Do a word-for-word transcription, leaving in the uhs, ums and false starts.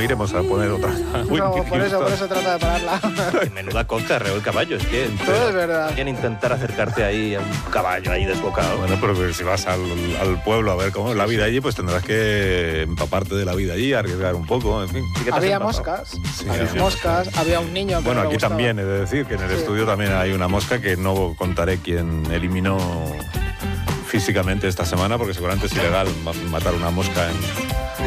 no iremos a poner otra. No, por eso, por eso trata de pararla. Menuda costa, reo el caballo. Es que Todo es verdad. quieren intentar acercarte ahí a un caballo ahí desbocado. Bueno, pero si vas al, al pueblo a ver cómo es la vida allí, pues tendrás que empaparte de la vida allí, arriesgar un poco, en fin. ¿Sí que te has Había empapado? moscas, Sí, había sí, moscas, había un niño que Bueno, no le aquí gustaba. también he de decir que en el Sí. estudio también hay una mosca que no contaré quién eliminó físicamente esta semana, porque seguramente es ilegal ma- matar una mosca en,